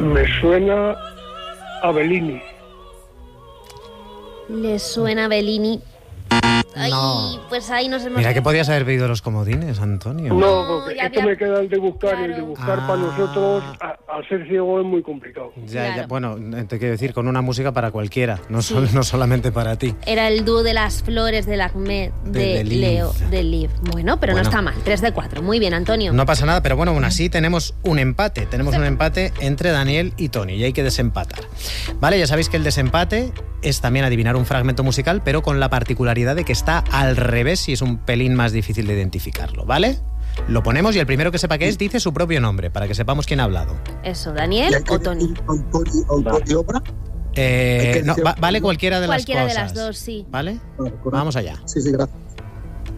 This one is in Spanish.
Me suena a Bellini. ¿Le suena a Bellini? Ay, No. pues ahí nos hemos... Mira que podías haber pedido los comodines, Antonio. No, porque ya es que había- me queda el de buscar, y el de Claro. buscar para nosotros, al ser ciego, es muy complicado. Ya, Claro. bueno, te quiero decir, con una música para cualquiera, no, Sí. no solamente para ti. Era el dúo de las flores del Acme De de Liv. Leo de Liv. Bueno, pero Bueno. no está mal. 3 de 4. Muy bien, Antonio. No pasa nada, pero bueno, aún así tenemos un empate. Tenemos un empate entre Daniel y Tony y hay que desempatar. Vale, ya sabéis que el desempate es también adivinar un fragmento musical, pero con la particularidad de que está al revés y es un pelín más difícil de identificarlo, ¿vale? Lo ponemos y el primero que sepa qué es dice su propio nombre, para que sepamos quién ha hablado. Eso, ¿Y ¿Daniel hay que o Tony? decir autor y obra? No, vale cualquiera de Cualquiera las de cosas. las dos, sí. ¿Vale? Vale, correcto. Vamos allá. Sí, gracias.